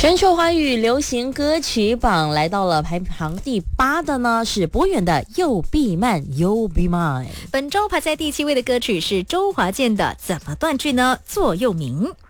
全球华语流行歌曲榜来到了排行第8的呢，是博远的《又必慢 You'll Be Mine》。 本周排在第7位的歌曲是周华健的《怎么断句呢？座右铭》。